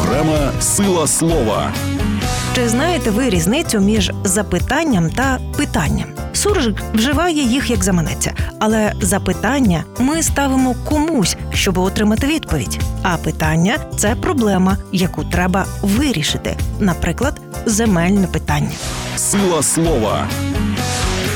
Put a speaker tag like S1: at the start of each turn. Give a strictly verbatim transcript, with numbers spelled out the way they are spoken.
S1: Програма «Сила слова».
S2: Чи знаєте ви різницю між запитанням та питанням? Суржик вживає їх як заманеться, але запитання ми ставимо комусь, щоб отримати відповідь. А питання – це проблема, яку треба вирішити. Наприклад, земельне питання.
S1: «Сила слова»